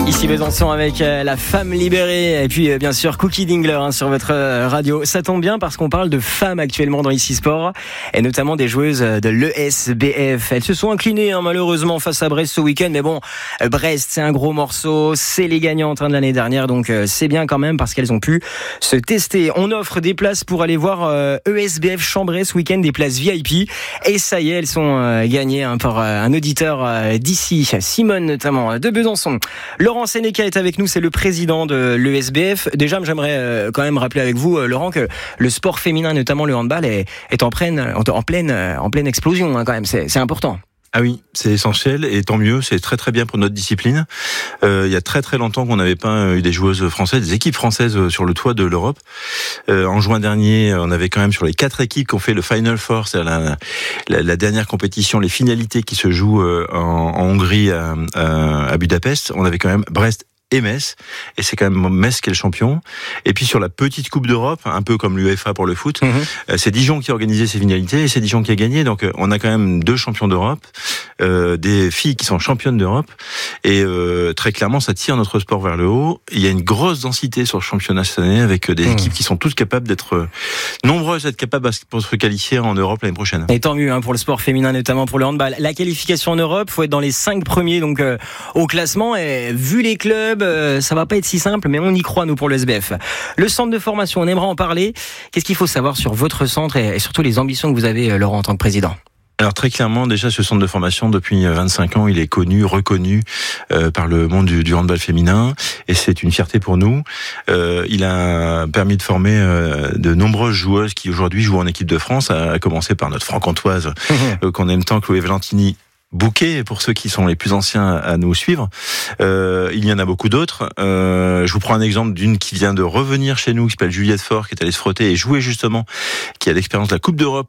Ici Besançon avec la femme libérée et puis bien sûr Cookie Dingler sur votre radio. Ça tombe bien parce qu'on parle de femmes actuellement dans Ici Sport et notamment des joueuses de l'ESBF. Elles se sont inclinées malheureusement face à Brest ce week-end, mais bon, Brest c'est un gros morceau, c'est les gagnantes de l'année dernière, donc c'est bien quand même parce qu'elles ont pu se tester. On offre des places pour aller voir ESBF Chambray ce week-end, des places VIP, et ça y est, elles sont gagnées par un auditeur d'ici, Simone notamment de Besançon. Laurent Sénéca est avec nous, c'est le président de l'ESBF. Déjà, j'aimerais quand même rappeler avec vous, Laurent, que le sport féminin, notamment le handball, est en pleine explosion quand même. C'est important. Ah oui, c'est essentiel et tant mieux, c'est très très bien pour notre discipline. Il y a très très longtemps qu'on n'avait pas eu des joueuses françaises, des équipes françaises sur le toit de l'Europe. En juin dernier, on avait quand même sur les 4 équipes qui ont fait le Final Four, c'est-à-dire la dernière compétition, les finalités qui se jouent en Hongrie à Budapest, on avait quand même Brest et Metz, et c'est quand même Metz qui est le champion. Et puis sur la petite Coupe d'Europe, un peu comme l'UEFA pour le foot, c'est Dijon qui a organisé ces finalités et c'est Dijon qui a gagné. Donc on a quand même 2 champions d'Europe, des filles qui sont championnes d'Europe, et très clairement ça tire notre sport vers le haut. Il y a une grosse densité sur le championnat cette année avec des équipes qui sont toutes capables d'être nombreuses à être capables pour se qualifier en Europe l'année prochaine. Et tant mieux pour le sport féminin, notamment pour le handball. La qualification en Europe, faut être dans les 5 premiers donc au classement, et vu les clubs, ça va pas être si simple, mais on y croit, nous, pour le SBF. Le centre de formation, on aimerait en parler. Qu'est-ce qu'il faut savoir sur votre centre et surtout les ambitions que vous avez, Laurent, en tant que président? Alors très clairement, déjà ce centre de formation, depuis 25 ans, il est connu, reconnu par le monde du handball féminin, et c'est une fierté pour nous. Il a permis de former de nombreuses joueuses qui aujourd'hui jouent en équipe de France, à commencer par notre franc-comtoise qu'on aime tant, Chloé Valentini, Bouquet, pour ceux qui sont les plus anciens à nous suivre. Il y en a beaucoup d'autres. Je vous prends un exemple d'une qui vient de revenir chez nous, qui s'appelle Juliette Faure, qui est allée se frotter et jouer justement, qui a l'expérience de la Coupe d'Europe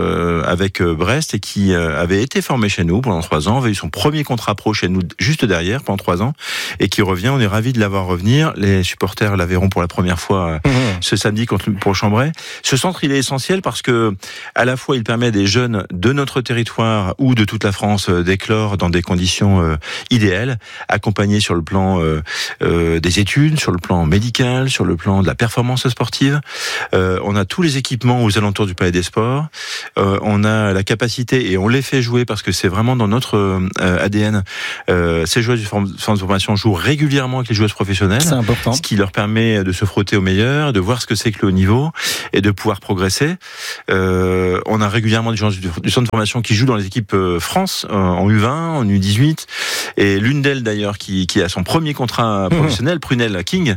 avec Brest, et qui avait été formée chez nous pendant 3 ans, avait eu son premier contrat pro chez nous juste derrière pendant 3 ans, et qui revient. On est ravis de la voir revenir. Les supporters la verront pour la première fois ce samedi pour Chambray. Ce centre, il est essentiel parce que à la fois il permet à des jeunes de notre territoire ou de toute la France d'éclore dans des conditions idéales, accompagnés sur le plan des études, sur le plan médical, sur le plan de la performance sportive. On a tous les équipements aux alentours du Palais des Sports. On a la capacité, et on les fait jouer parce que c'est vraiment dans notre ADN. Ces joueuses du centre de formation jouent régulièrement avec les joueuses professionnelles. C'est important. Ce qui leur permet de se frotter au meilleur, de voir ce que c'est que le haut niveau et de pouvoir progresser. On a régulièrement des gens du centre de formation qui jouent dans les équipes France, en U20, en U18, et l'une d'elles d'ailleurs qui a son premier contrat professionnel, Prunelle King,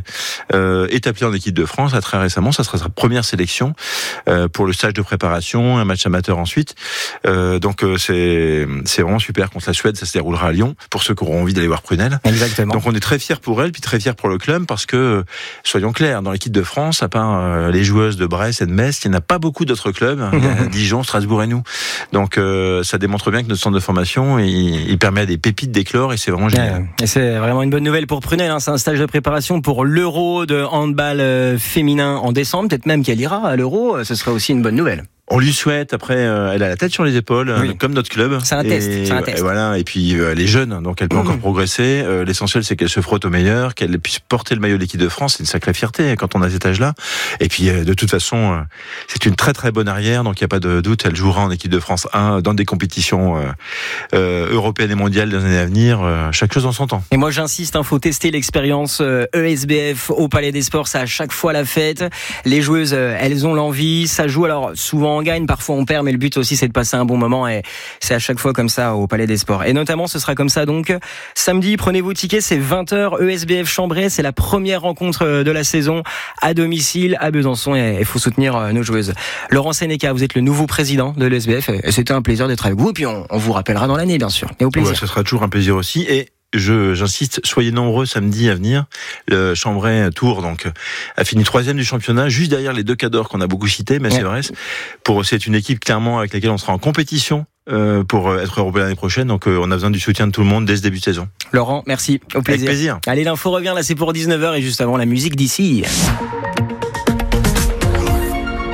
est appelée en équipe de France très récemment. Ça sera sa première sélection pour le stage de préparation, un match amateur ensuite. Donc c'est vraiment super. Contre la Suède, ça se déroulera à Lyon, pour ceux qui auront envie d'aller voir Prunelle. Exactement. Donc on est très fiers pour elle, puis très fiers pour le club, parce que, soyons clairs, dans l'équipe de France, à part les joueuses de Brest et de Metz, il n'y en a pas beaucoup d'autres clubs. Il y a Dijon, Strasbourg et nous. Donc ça démontre bien que notre centre de formation, il permet à des pépites d'éclore, et c'est vraiment génial. Et c'est vraiment une bonne nouvelle pour Prunelle. C'est un stage de préparation pour l'Euro de handball féminin en décembre. Peut-être même qu'elle ira à l'Euro. Ce serait aussi une bonne nouvelle. On lui souhaite. Après, elle a la tête sur les épaules, comme notre club. C'est un test. Et voilà. Et puis elle est jeune, donc elle peut encore progresser. L'essentiel, c'est qu'elle se frotte au meilleur, qu'elle puisse porter le maillot de l'équipe de France. C'est une sacrée fierté quand on a cet âge-là. Et puis de toute façon, c'est une très très bonne arrière, donc il n'y a pas de doute. Elle jouera en équipe de France 1 dans des compétitions européennes et mondiales dans les années à venir. Chaque chose en son temps. Et moi, j'insiste, faut tester l'expérience ESBF au Palais des Sports. Ça à chaque fois la fête. Les joueuses, elles ont l'envie. Ça joue. Alors souvent on gagne, parfois on perd, mais le but aussi c'est de passer un bon moment, et c'est à chaque fois comme ça au Palais des Sports. Et notamment ce sera comme ça donc samedi, prenez vos tickets, c'est 20h, ESBF Chambray, c'est la première rencontre de la saison à domicile à Besançon, et il faut soutenir nos joueuses. Laurent Sénéca, vous êtes le nouveau président de l'ESBF, et c'était un plaisir d'être avec vous, et puis on vous rappellera dans l'année bien sûr, et au plaisir. Ouais, ce sera toujours un plaisir aussi, et j'insiste, soyez nombreux samedi à venir. Le Chambray Tour donc a fini 3e du championnat, juste derrière les 2 cadors qu'on a beaucoup cités, mais c'est vrai. C'est une équipe clairement avec laquelle on sera en compétition pour être européen l'année prochaine. Donc on a besoin du soutien de tout le monde dès ce début de saison. Laurent, merci. Au plaisir. Avec plaisir. Allez, l'info revient, là c'est pour 19h, et juste avant la musique d'ici.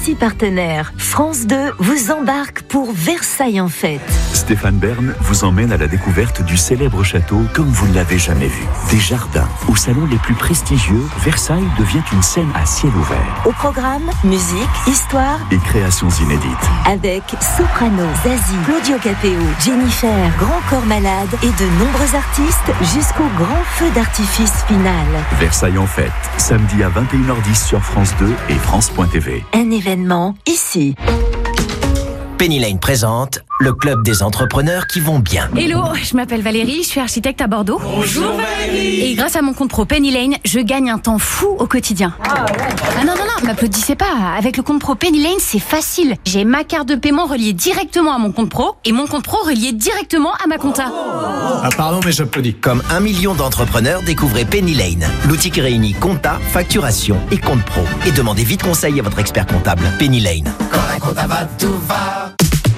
Ici partenaire, France 2 vous embarque pour Versailles en fête. Stéphane Bern vous emmène à la découverte du célèbre château comme vous ne l'avez jamais vu. Des jardins, aux salons les plus prestigieux, Versailles devient une scène à ciel ouvert. Au programme, musique, histoire et créations inédites. Avec Soprano, Zazie, Claudio Capéo, Jennifer, Grand Corps Malade et de nombreux artistes jusqu'au grand feu d'artifice final. Versailles en fête, samedi à 21h10 sur France 2 et France.tv. Un événement ici. Penny Lane présente le club des entrepreneurs qui vont bien. Hello, je m'appelle Valérie, je suis architecte à Bordeaux. Bonjour Valérie. Et grâce à mon compte pro Penny Lane, je gagne un temps fou au quotidien. Ah non, m'applaudissez pas. Avec le compte pro Penny Lane, c'est facile. J'ai ma carte de paiement reliée directement à mon compte pro et mon compte pro relié directement à ma compta. Ah pardon, mais j'applaudis. Comme 1 million d'entrepreneurs, découvrez Penny Lane, l'outil qui réunit compta, facturation et compte pro. Et demandez vite conseil à votre expert comptable. Penny Lane. Quand la compta va, tout va.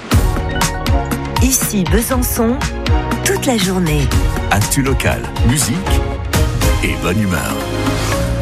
Ici Besançon, toute la journée. Actu local, musique et bonne humeur.